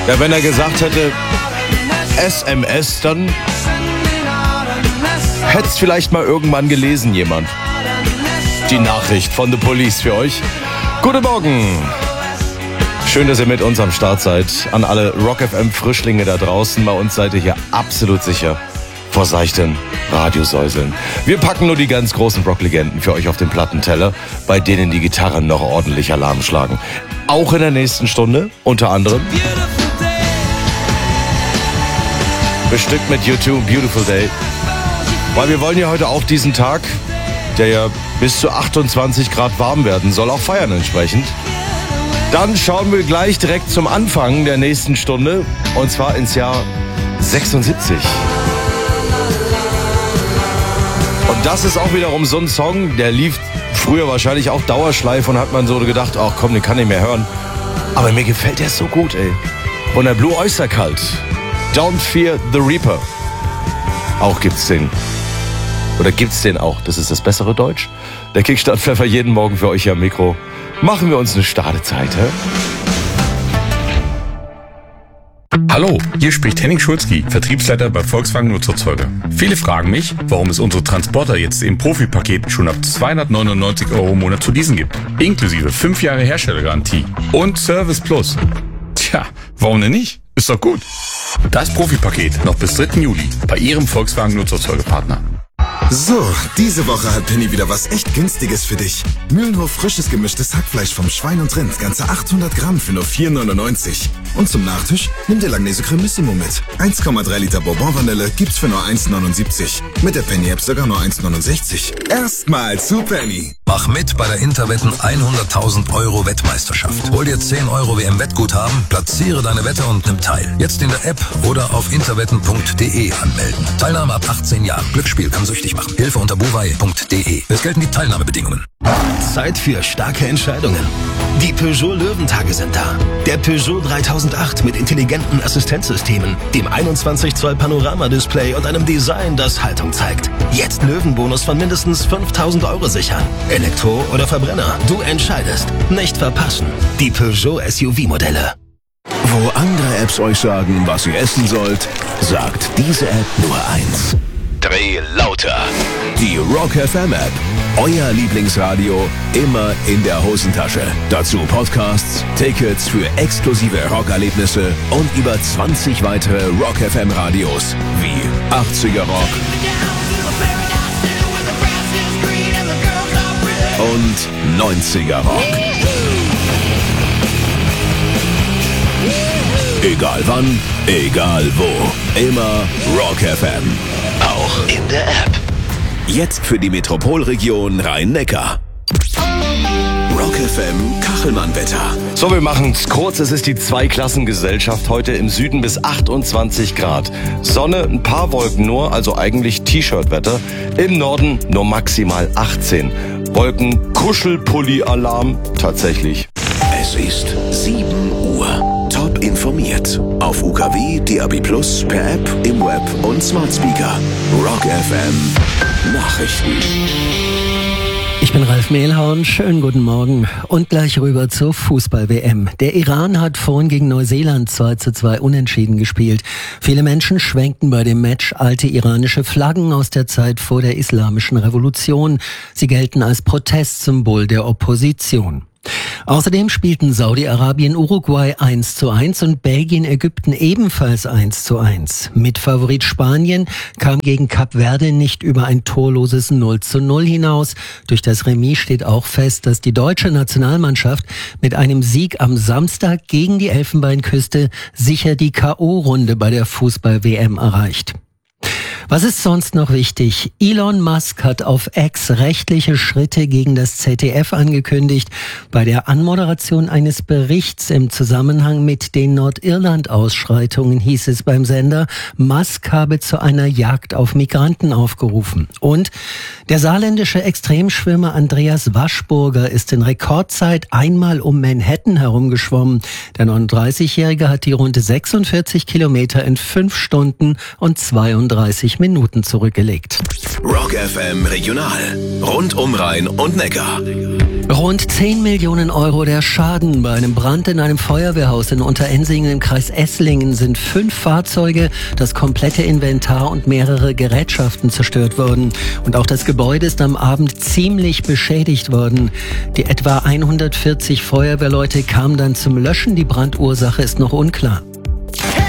Ja, wenn er gesagt hätte SMS, dann hätte es vielleicht mal irgendwann gelesen, jemand. Die Nachricht von The Police für euch. Guten Morgen. Schön, dass ihr mit uns am Start seid. An alle Rock FM Frischlinge da draußen. Bei uns seid ihr hier absolut sicher vor seichten Radiosäuseln. Wir packen nur die ganz großen Rocklegenden für euch auf den Plattenteller, bei denen die Gitarren noch ordentlich Alarm schlagen. Auch in der nächsten Stunde, unter anderem bestückt mit U2, Beautiful Day. Weil wir wollen ja heute auch diesen Tag, der ja bis zu 28 Grad warm werden soll, auch feiern entsprechend. Dann schauen wir gleich direkt zum Anfang der nächsten Stunde, und zwar ins Jahr 76. Und das ist auch wiederum so ein Song, der lief früher wahrscheinlich auch Dauerschleife und hat man so gedacht, ach komm, den kann ich mehr hören. Aber mir gefällt der so gut, ey. Von der Blue Oyster Cult. Don't Fear the Reaper. Auch gibt's den. Oder gibt's den auch? Das ist das bessere Deutsch. Der Kickstart-Pfeffer jeden Morgen für euch hier am Mikro. Machen wir uns eine Startezeit, hä? Hallo, hier spricht Henning Schulzki, Vertriebsleiter bei Volkswagen Nutzerzeuger. Viele fragen mich, warum es unsere Transporter jetzt im Profipaket schon ab 299 € im Monat zu leasen gibt. Inklusive 5 Jahre Herstellergarantie und Service Plus. Tja, warum denn nicht? Ist doch gut. Das Profipaket noch bis 3. Juli bei Ihrem Volkswagen Nutzerzeugerpartner. So, diese Woche hat Penny wieder was echt Günstiges für dich. Mühlenhof frisches gemischtes Hackfleisch vom Schwein und Rind, ganze 800 Gramm für nur 4,99. Und zum Nachtisch nimm dir Langnese Cremissimo mit. 1,3 Liter Bourbon-Vanille gibt's für nur 1,79. Mit der Penny-App sogar nur 1,69. Erstmal zu Penny. Mach mit bei der Interwetten 100.000 € Wettmeisterschaft. Hol dir 10 € WM-Wettguthaben, platziere deine Wette und nimm teil. Jetzt in der App oder auf interwetten.de anmelden. Teilnahme ab 18 Jahren. Glücksspiel kann süchtig machen. Hilfe unter buwei.de. Es gelten die Teilnahmebedingungen. Zeit für starke Entscheidungen. Die Peugeot Löwentage sind da. Der Peugeot 3008 mit intelligenten Assistenzsystemen, dem 21 Zoll Panoramadisplay und einem Design, das Haltung zeigt. Jetzt Löwenbonus von mindestens 5.000 € sichern. Elektro oder Verbrenner, du entscheidest. Nicht verpassen. Die Peugeot SUV-Modelle. Wo andere Apps euch sagen, was ihr essen sollt, sagt diese App nur eins. Dreh lauter. Die Rock FM App. Euer Lieblingsradio immer in der Hosentasche. Dazu Podcasts, Tickets für exklusive Rockerlebnisse und über 20 weitere Rock FM Radios wie 80er Rock und 90er Rock. Egal wann, egal wo. Immer Rock FM. Auch in der App. Jetzt für die Metropolregion Rhein-Neckar. Rock FM Kachelmann-Wetter. So, wir machen's kurz. Es ist die Zweiklassengesellschaft. Heute im Süden bis 28 Grad. Sonne, ein paar Wolken nur, also eigentlich T-Shirt-Wetter. Im Norden nur maximal 18. Wolken, Kuschelpulli-Alarm, tatsächlich. Es ist 7 Uhr. Top informiert. Auf UKW, DAB+, per App, im Web und Smart Speaker. Rock FM Nachrichten. Ich bin Ralf Mehlhorn, schönen guten Morgen und gleich rüber zur Fußball-WM. Der Iran hat vorhin gegen Neuseeland 2:2 unentschieden gespielt. Viele Menschen schwenkten bei dem Match alte iranische Flaggen aus der Zeit vor der Islamischen Revolution. Sie gelten als Protestsymbol der Opposition. Außerdem spielten Saudi-Arabien Uruguay 1:1 und Belgien Ägypten ebenfalls 1:1. Mitfavorit Spanien kam gegen Kap Verde nicht über ein torloses 0:0 hinaus. Durch das Remis steht auch fest, dass die deutsche Nationalmannschaft mit einem Sieg am Samstag gegen die Elfenbeinküste sicher die K.O.-Runde bei der Fußball-WM erreicht. Was ist sonst noch wichtig? Elon Musk hat auf X rechtliche Schritte gegen das ZDF angekündigt. Bei der Anmoderation eines Berichts im Zusammenhang mit den Nordirland-Ausschreitungen hieß es beim Sender, Musk habe zu einer Jagd auf Migranten aufgerufen. Und der saarländische Extremschwimmer Andreas Waschburger ist in Rekordzeit einmal um Manhattan herumgeschwommen. Der 39-Jährige hat die rund 46 Kilometer in 5 Stunden und 32 Minuten zurückgelegt. Rock FM Regional. Rund um Rhein und Neckar. Rund 10 Millionen Euro der Schaden. Bei einem Brand in einem Feuerwehrhaus in Unterensingen im Kreis Esslingen sind 5 Fahrzeuge, das komplette Inventar und mehrere Gerätschaften zerstört worden. Und auch das Gebäude ist am Abend ziemlich beschädigt worden. Die etwa 140 Feuerwehrleute kamen dann zum Löschen. Die Brandursache ist noch unklar. Hey!